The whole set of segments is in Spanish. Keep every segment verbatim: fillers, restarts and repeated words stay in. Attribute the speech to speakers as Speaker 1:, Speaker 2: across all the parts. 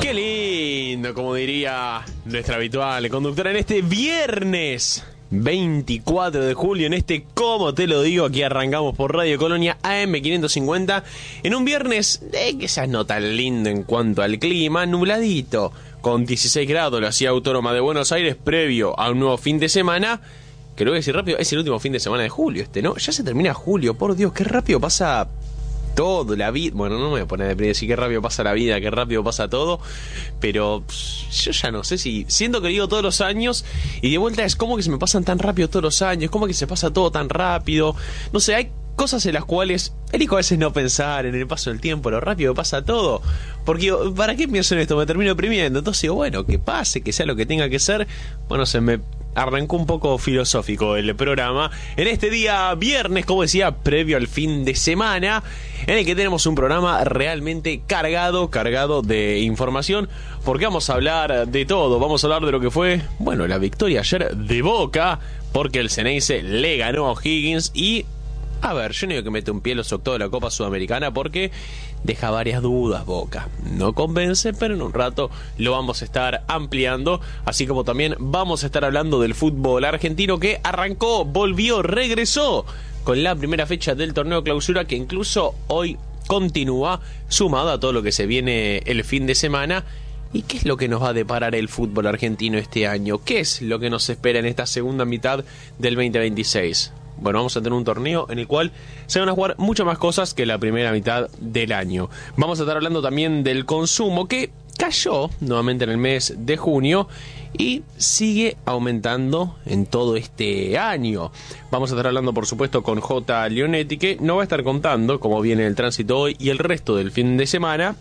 Speaker 1: Qué lindo, como diría nuestra habitual conductora, en este viernes veinticuatro de julio, en este Como Te Lo Digo, aquí arrancamos por Radio Colonia A M quinientos cincuenta, en un viernes de quizás no tan lindo en cuanto al clima, nubladito, con dieciséis grados, la ciudad autónoma de Buenos Aires, previo a un nuevo fin de semana. Que lo voy a decir rápido, es el último fin de semana de julio este, ¿no? Ya se termina julio, por Dios, qué rápido pasa todo, la vida. Bueno, no me voy a poner de decir qué rápido pasa la vida, qué rápido pasa todo, pero pff, yo ya no sé si siento que digo todos los años y de vuelta es como que se me pasan tan rápido todos los años, como que se pasa todo tan rápido. No sé, hay cosas en las cuales elijo a veces no pensar en el paso del tiempo, lo rápido que pasa todo, porque ¿para qué pienso en esto? Me termino deprimiendo. Entonces digo, bueno, que pase, que sea lo que tenga que ser. Bueno, se me arrancó un poco filosófico el programa en este día viernes, como decía, previo al fin de semana, en el que tenemos un programa realmente cargado, cargado de información, porque vamos a hablar de todo. Vamos a hablar de lo que fue, bueno, la victoria ayer de Boca, porque el Ceneice le ganó a O'Higgins y, a ver, yo no digo que mete un pie en los octavos de la Copa Sudamericana porque deja varias dudas Boca. No convence, pero en un rato lo vamos a estar ampliando. Así como también vamos a estar hablando del fútbol argentino que arrancó, volvió, regresó con la primera fecha del torneo clausura, que incluso hoy continúa, sumado a todo lo que se viene el fin de semana. ¿Y qué es lo que nos va a deparar el fútbol argentino este año? ¿Qué es lo que nos espera en esta segunda mitad del veinte veintiséis? Bueno, vamos a tener un torneo en el cual se van a jugar muchas más cosas que la primera mitad del año. Vamos a estar hablando también del consumo, que cayó nuevamente en el mes de junio y sigue aumentando en todo este año. Vamos a estar hablando, por supuesto, con J. Leonetti, que nos va a estar contando cómo viene el tránsito hoy y el resto del fin de semana.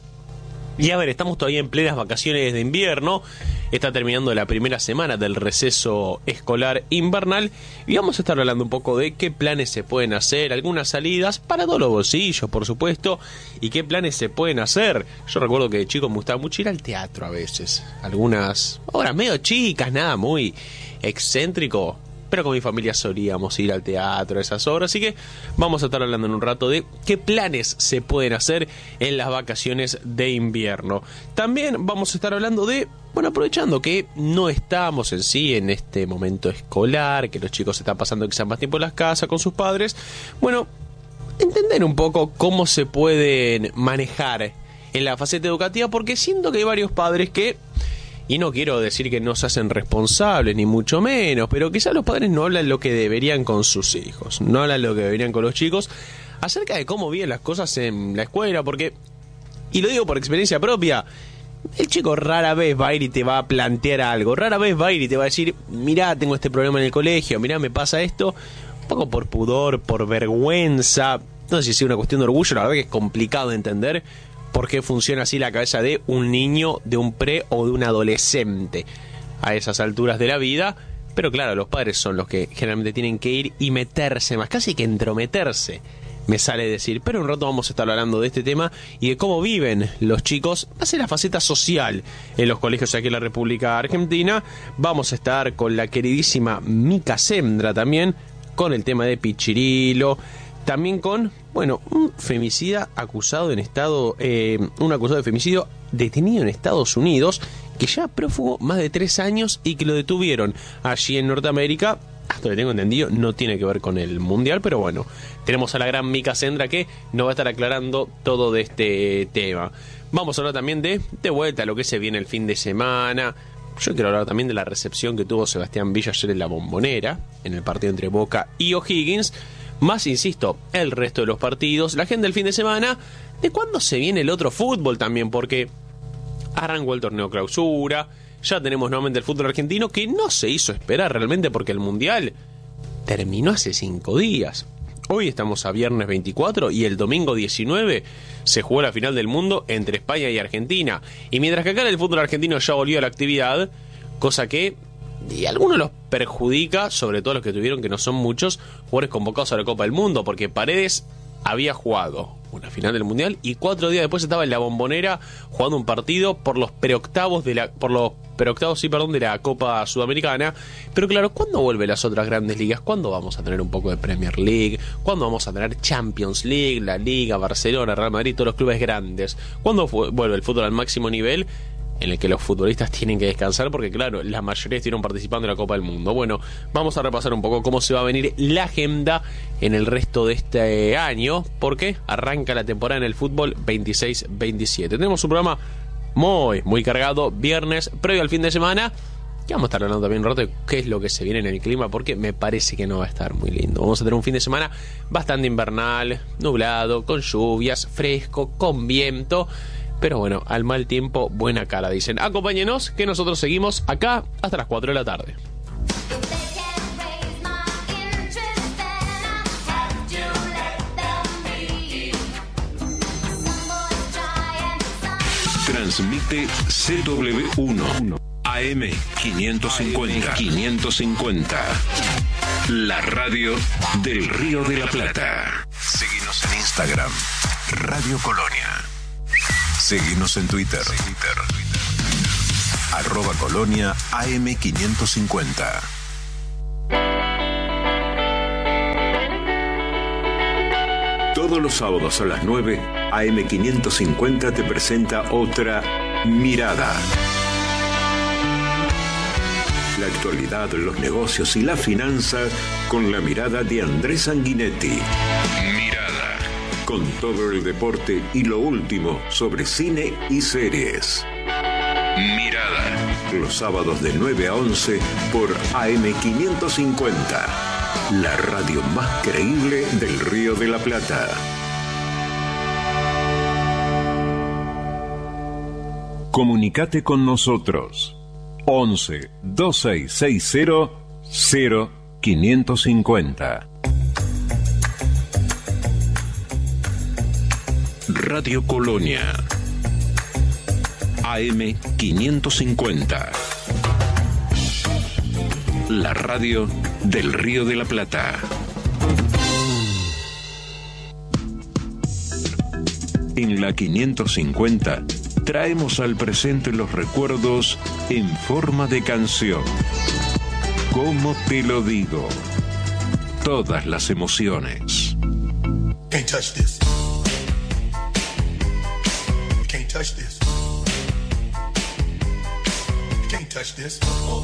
Speaker 1: Y a ver, estamos todavía en plenas vacaciones de invierno, está terminando la primera semana del receso escolar invernal y vamos a estar hablando un poco de qué planes se pueden hacer, algunas salidas para todos los bolsillos, por supuesto, y qué planes se pueden hacer. Yo recuerdo que de chico me gustaba mucho ir al teatro a veces, algunas obras medio chicas, nada muy excéntrico, pero con mi familia solíamos ir al teatro, a esas obras, así que vamos a estar hablando en un rato de qué planes se pueden hacer en las vacaciones de invierno. También vamos a estar hablando de, bueno, aprovechando que no estamos en sí en este momento escolar, que los chicos están pasando quizás más tiempo en las casas con sus padres, bueno, entender un poco cómo se pueden manejar en la faceta educativa, porque siento que hay varios padres que, y no quiero decir que no se hacen responsables, ni mucho menos, pero quizás los padres no hablan lo que deberían con sus hijos, no hablan lo que deberían con los chicos, acerca de cómo viven las cosas en la escuela, porque, y lo digo por experiencia propia, el chico rara vez va a ir y te va a plantear algo, rara vez va a ir y te va a decir, mirá, tengo este problema en el colegio, mirá, me pasa esto, un poco por pudor, por vergüenza, no sé si es una cuestión de orgullo, la verdad que es complicado de entender por qué funciona así la cabeza de un niño, de un pre o de un adolescente a esas alturas de la vida. Pero claro, los padres son los que generalmente tienen que ir y meterse más, casi que entrometerse, me sale decir. Pero un rato vamos a estar hablando de este tema y de cómo viven los chicos, va a ser la faceta social en los colegios aquí en la República Argentina. Vamos a estar con la queridísima Mica Sendra también, con el tema de Pichirilo. También con, bueno, un femicida acusado en estado, eh, un acusado de femicidio detenido en Estados Unidos, que ya prófugo más de tres años y que lo detuvieron allí en Norteamérica. Hasta lo que tengo entendido, no tiene que ver con el mundial, pero bueno, tenemos a la gran Mica Sendra que nos va a estar aclarando todo de este tema. Vamos a hablar también de, de vuelta a lo que se viene el fin de semana. Yo quiero hablar también de la recepción que tuvo Sebastián Villa ayer en la Bombonera, en el partido entre Boca y O'Higgins. Más, insisto, el resto de los partidos, la agenda del fin de semana, de cuándo se viene el otro fútbol también, porque arrancó el torneo clausura, ya tenemos nuevamente el fútbol argentino, que no se hizo esperar realmente porque el mundial terminó hace cinco días. Hoy estamos a viernes veinticuatro y el domingo diecinueve se jugó la final del mundo entre España y Argentina. Y mientras que acá el fútbol argentino ya volvió a la actividad, cosa que y a algunos los perjudica, sobre todo los que tuvieron, que no son muchos, jugadores convocados a la Copa del Mundo, porque Paredes había jugado una final del Mundial y cuatro días después estaba en la Bombonera jugando un partido por los preoctavos de la por los preoctavos sí, perdón, de la Copa Sudamericana. Pero claro, ¿cuándo vuelven las otras grandes ligas? ¿Cuándo vamos a tener un poco de Premier League? ¿Cuándo vamos a tener Champions League, la Liga, Barcelona, Real Madrid, todos los clubes grandes? ¿Cuándo vuelve el fútbol al máximo nivel? en el que los futbolistas tienen que descansar porque, claro, la mayoría estuvieron participando en la Copa del Mundo. Bueno, vamos a repasar un poco cómo se va a venir la agenda en el resto de este año, porque arranca la temporada en el fútbol veintiséis veintisiete. Tenemos un programa muy, muy cargado, viernes, previo al fin de semana, que vamos a estar hablando también un rato de qué es lo que se viene en el clima, porque me parece que no va a estar muy lindo. Vamos a tener un fin de semana bastante invernal, nublado, con lluvias, fresco, con viento. Pero bueno, al mal tiempo, buena cara, dicen. Acompáñenos, que nosotros seguimos acá hasta las cuatro de la tarde.
Speaker 2: Transmite C W uno, A M quinientos cincuenta. quinientos cincuenta. La radio del Río de la Plata. Seguinos en Instagram, Radio Colonia. Seguinos en Twitter, Twitter. Arroba Colonia A M quinientos cincuenta. Todos los sábados a las nueve, A M quinientos cincuenta te presenta otra Mirada. La actualidad, los negocios y las finanzas con la mirada de Andrés Sanguinetti. Mirada. Con todo el deporte y lo último sobre cine y series. Mirada. Los sábados de nueve a once por A M quinientos cincuenta. La radio más creíble del Río de la Plata. Comunicate con nosotros. once, veintiséis sesenta, cero quinientos cincuenta. Radio Colonia. A M quinientos cincuenta. La radio del Río de la Plata. En la quinientos cincuenta traemos al presente los recuerdos en forma de canción. ¿Cómo te lo digo? Todas las emociones.
Speaker 3: Can't touch this. You can't touch this. You can't touch this.